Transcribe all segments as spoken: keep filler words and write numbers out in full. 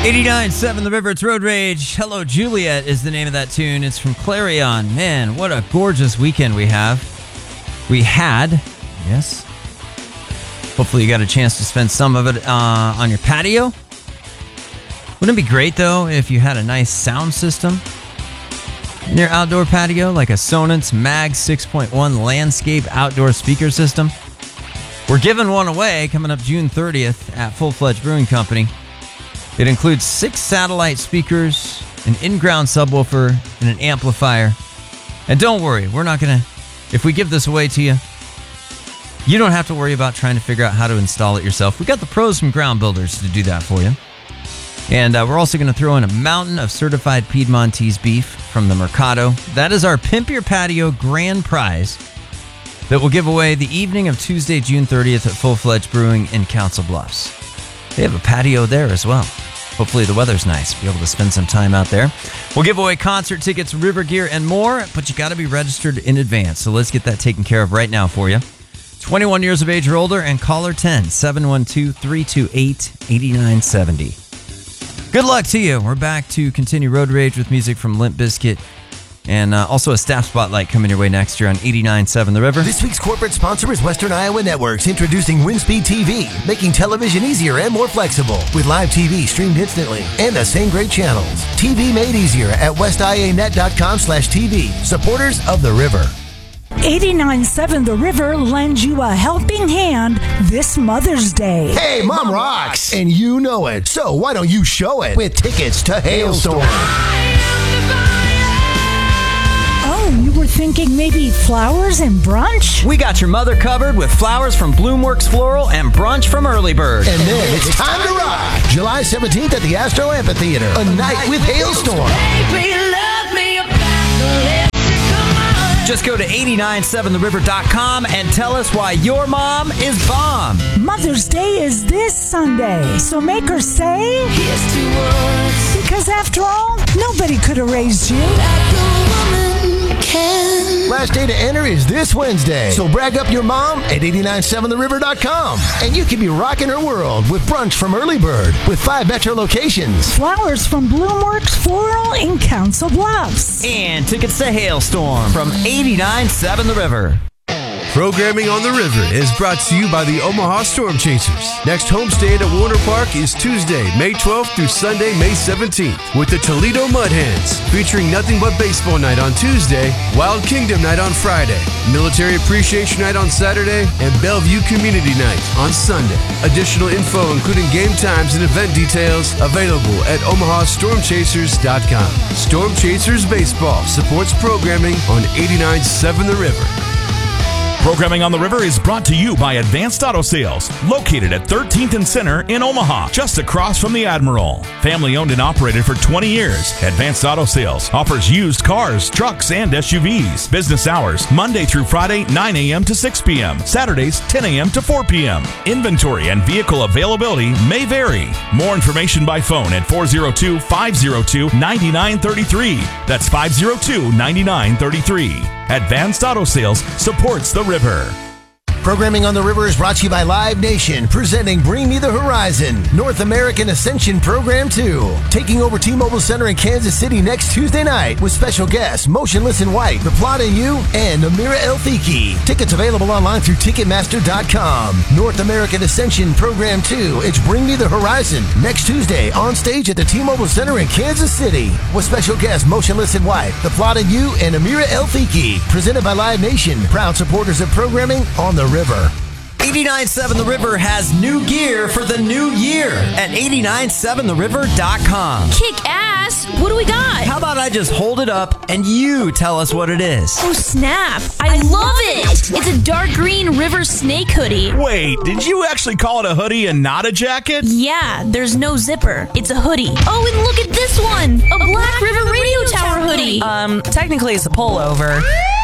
eighty-nine point seven The River, it's Road Rage. Hello, Juliet is the name of that tune. It's from Clarion. Man, what a gorgeous weekend we have. We had, yes. Hopefully you got a chance to spend some of it uh, on your patio. Wouldn't it be great, though, if you had a nice sound system in your outdoor patio, like a Sonance Mag six point one landscape outdoor speaker system? We're giving one away coming up June thirtieth at Full Fledged Brewing Company. It includes six satellite speakers, an in-ground subwoofer, and an amplifier. And don't worry, we're not going to... If we give this away to you, you don't have to worry about trying to figure out how to install it yourself. We got the pros from Ground Builders to do that for you. And uh, we're also going to throw in a mountain of certified Piedmontese beef from the Mercado. That is our Pimp Your Patio grand prize that we'll give away the evening of Tuesday, June thirtieth at Full Fledged Brewing in Council Bluffs. They have a patio there as well. Hopefully the weather's nice. Be able to spend some time out there. We'll give away concert tickets, river gear, and more, but you got to be registered in advance. So let's get that taken care of right now for you. twenty-one years of age or older and caller ten, seven one two, three two eight, eight nine seven zero. Good luck to you. We're back to continue Road Rage with music from Limp Bizkit. And uh, also a staff spotlight coming your way next year on eighty-nine point seven The River. This week's corporate sponsor is Western Iowa Networks, introducing Windspeed T V, making television easier and more flexible. With live T V streamed instantly and the same great channels. T V made easier at west i a net dot com slash T V. Supporters of The River. eighty-nine point seven The River lends you a helping hand this Mother's Day. Hey, Mom rocks! And you know it. So why don't you show it with tickets to Hailstorm? You were thinking maybe flowers and brunch? We got your mother covered with flowers from Bloomworks Floral and brunch from Early Bird. And then it's time to rock. July seventeenth at the Astro Amphitheater. A night with Hailstorm. Just go to eighty-nine point seven the river dot com and tell us why your mom is bomb. Mother's Day is this Sunday, so make her say, here's to us. Because after all, nobody could have raised you. Last day to enter is this Wednesday, so brag up your mom at eighty-nine point seven the river dot com. And you can be rocking her world with brunch from Early Bird with five metro locations. Flowers from Bloomworks Floral in Council Bluffs. And tickets to Hailstorm from eighty-nine point seven The River. Programming on the River is brought to you by the Omaha Storm Chasers. Next homestay at Warner Park is Tuesday, May twelfth through Sunday, May seventeenth with the Toledo Mud Hens, featuring nothing but baseball night on Tuesday, Wild Kingdom night on Friday, Military Appreciation night on Saturday, and Bellevue Community night on Sunday. Additional info, including game times and event details, available at omaha storm chasers dot com. Storm Chasers Baseball supports programming on eighty-nine point seven The River. Programming on the River is brought to you by Advanced Auto Sales, located at thirteenth and Center in Omaha, just across from the Admiral. Family owned and operated for twenty years, Advanced Auto Sales offers used cars, trucks, and S U Vs. Business hours, Monday through Friday, nine a.m. to six p.m., Saturdays, ten a.m. to four p.m. Inventory and vehicle availability may vary. More information by phone at four oh two, five oh two, nine nine three three. That's five oh two, nine nine three three. Advanced Auto Sales supports the River. Programming on the River is brought to you by Live Nation, presenting Bring Me the Horizon, North American Ascension Program two. Taking over T-Mobile Center in Kansas City next Tuesday night with special guests Motionless in White, The Plot and You, and Amira El-Fiki. Tickets available online through Ticketmaster dot com. North American Ascension Program two, it's Bring Me the Horizon, next Tuesday on stage at the T-Mobile Center in Kansas City with special guests Motionless in White, The Plot and You, and Amira El-Fiki. Presented by Live Nation, proud supporters of programming on the River. eighty-nine point seven The River has new gear for the new year at eighty-nine point seven the river dot com. Kick ass! What do we got? How about I just hold it up and you tell us what it is? Oh, snap. I love it! It's a dark green river snake hoodie. Wait, did you actually call it a hoodie and not a jacket? Yeah, there's no zipper. It's a hoodie. Oh, and look at this one! A Black River Radio Tower hoodie! Um, technically it's a pullover.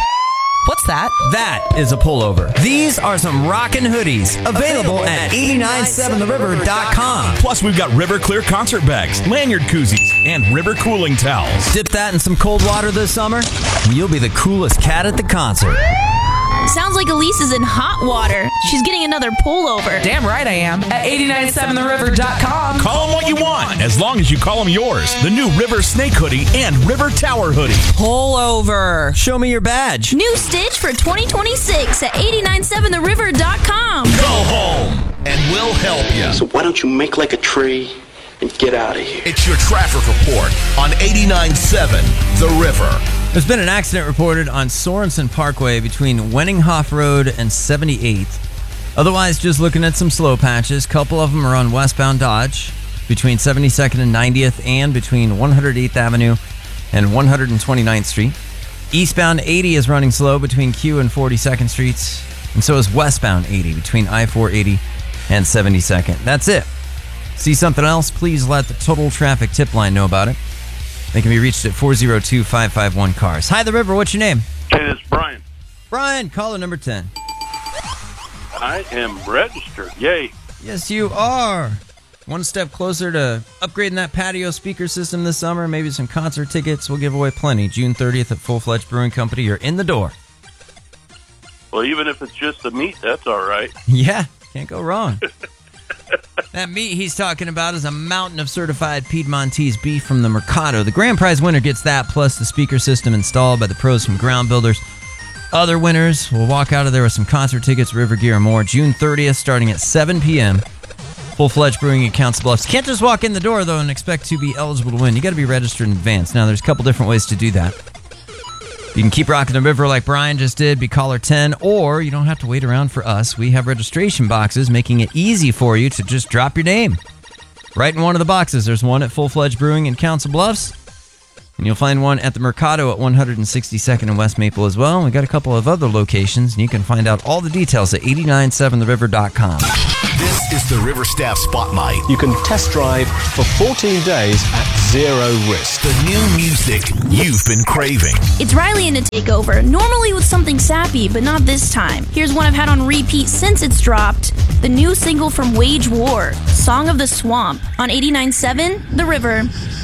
What's that? That is a pullover. These are some rockin' hoodies available at eighty-nine point seven the river dot com. Plus, we've got River Clear concert bags, lanyard koozies, and River cooling towels. Dip that in some cold water this summer, and you'll be the coolest cat at the concert. Sounds like Elise is in hot water. She's getting another pullover. Damn right I am. At eighty-nine point seven the river dot com. Call them what you you want, as long as you call them yours. The new River Snake Hoodie and River Tower Hoodie. Pull over. Show me your badge. New stitch for twenty twenty-six at eight nine seven the river dot com. Go home, and we'll help you. So why don't you make like a tree and get out of here? It's your traffic report on eighty-nine point seven The River. There's been an accident reported on Sorensen Parkway between Wenninghoff Road and seventy-eighth. Otherwise, just looking at some slow patches. Couple of them are on westbound Dodge between seventy-second and ninetieth and between one hundred eighth Avenue and one hundred twenty-ninth Street. Eastbound eighty is running slow between Q and forty-second Streets, and so is westbound eighty between I four eighty and seventy-second. That's it. See something else? Please let the Total Traffic Tip Line know about it. They can be reached at four oh two, five five one, C A R S. Hi, The River. What's your name? Hey, it's Brian. Brian, caller number ten. I am registered. Yay. Yes, you are. One step closer to upgrading that patio speaker system this summer. Maybe some concert tickets. We'll give away plenty. June thirtieth at Full Fledged Brewing Company. You're in the door. Well, even if it's just the meat, that's all right. Yeah, can't go wrong. That meat he's talking about is a mountain of certified Piedmontese beef from the Mercado. The grand prize winner gets that, plus the speaker system installed by the pros from Ground Builders. Other winners will walk out of there with some concert tickets, river gear, and more. June thirtieth, starting at seven p.m. Full-Fledged Brewing in Council Bluffs. Can't just walk in the door, though, and expect to be eligible to win. You got to be registered in advance. Now, there's a couple different ways to do that. You can keep rocking the river like Brian just did, be caller ten, or you don't have to wait around for us. We have registration boxes, making it easy for you to just drop your name. Right in one of the boxes, there's one at Full-Fledged Brewing in Council Bluffs, and you'll find one at the Mercado at one hundred sixty-second and West Maple as well. We got a couple of other locations, and you can find out all the details at eight nine seven the river dot com. This is the River Staff Spotlight. You can test drive for fourteen days at zero risk. The new music you've been craving. It's Riley in a takeover, normally with something sappy, but not this time. Here's one I've had on repeat since it's dropped. The new single from Wage War, Song of the Swamp, on eighty-nine point seven The River.